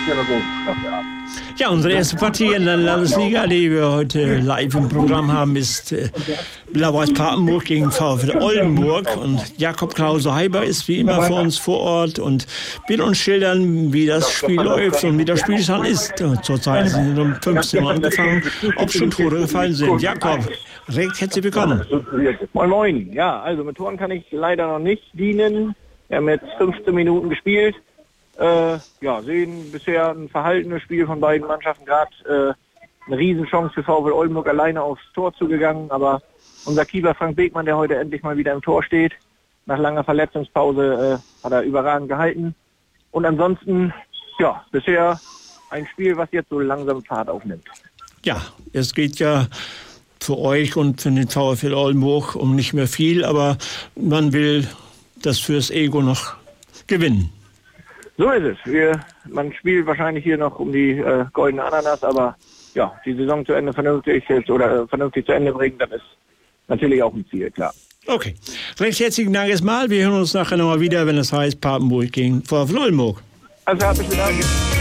Ja, unsere erste Partie in der Landesliga, die wir heute live im Programm haben, ist Blau-Weiß Papenburg gegen VfL Oldenburg. Und Jakob Krause-Heiber ist wie immer für uns vor Ort und will uns schildern, wie das Spiel läuft und wie der Spielstand ist. Zurzeit sind um 15 Uhr angefangen, ob schon Tore gefallen sind. Jakob, recht herzlich willkommen. Moin Moin. Ja, also mit Toren kann ich leider noch nicht dienen. Wir haben jetzt 15 Minuten gespielt. Sehen bisher ein verhaltenes Spiel von beiden Mannschaften. Gerade eine Riesenchance für VfL Oldenburg, alleine aufs Tor zugegangen. Aber unser Keeper Frank Beekmann, der heute endlich mal wieder im Tor steht, nach langer Verletzungspause hat er überragend gehalten. Und ansonsten, ja, bisher ein Spiel, was jetzt so langsam Fahrt aufnimmt. Ja, es geht ja für euch und für den VfL Oldenburg um nicht mehr viel, aber man will das fürs Ego noch gewinnen. So ist es. Man spielt wahrscheinlich hier noch um die goldene Ananas, aber ja, die Saison zu Ende vernünftig zu Ende bringen, das ist natürlich auch ein Ziel, klar. Okay. Recht herzlichen Dank erstmal. Wir hören uns nachher nochmal wieder, wenn es heißt Papenburg gegen VfL Oldenburg. Also herzlichen Dank.